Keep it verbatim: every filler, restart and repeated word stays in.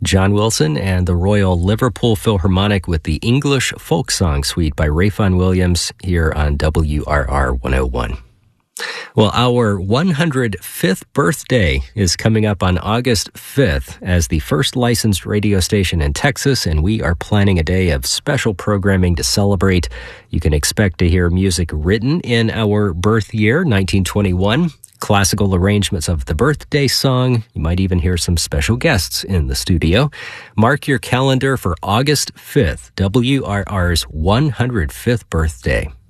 John Wilson and the Royal Liverpool Philharmonic with the English Folk Song Suite by Ralph Vaughan Williams here on W R R one oh one. Well, our one hundred fifth birthday is coming up on August fifth as the first licensed radio station in Texas, and we are planning a day of special programming to celebrate. You can expect to hear music written in our birth year, nineteen twenty-one, classical arrangements of the birthday song. You might even hear some special guests in the studio. Mark your calendar for August fifth, W R R's one hundred fifth birthday.